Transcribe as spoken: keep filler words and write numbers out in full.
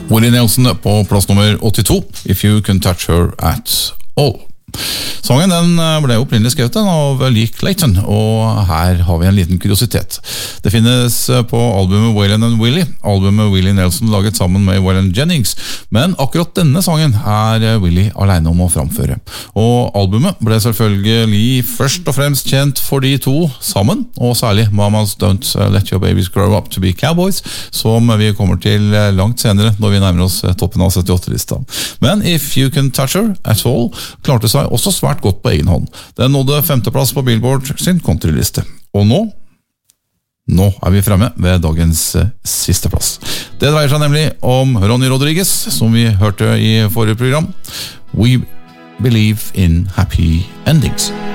Willie Nelson på plass nummer åttito, If You Can Touch Her At All. Sangen den ble opprinnelig skrevet av Lee Clayton, og her har vi en liten kuriositet. Det finnes på albumet Waylon and Willie, albumet Willie Nelson laget sammen med Waylon Jennings, men akkurat denne sangen er Willie alene om å framføre. Og albumet ble selvfølgelig først og fremst kjent for de to sammen, og særlig Mamas Don't Let Your Babies Grow Up To Be Cowboys, som vi kommer til langt senere når vi nærmer oss toppen av syttiåtte-lista. Men If You Can Touch Her At All klarte seg også svært godt på egen hånd. Den nådde femteplass på Billboard sin countryliste. Og nå, nå er vi fremme ved dagens siste plass. Det dreier seg nemlig om Ronny Rodriguez, som vi hørte i forrige program. We Believe in Happy Endings.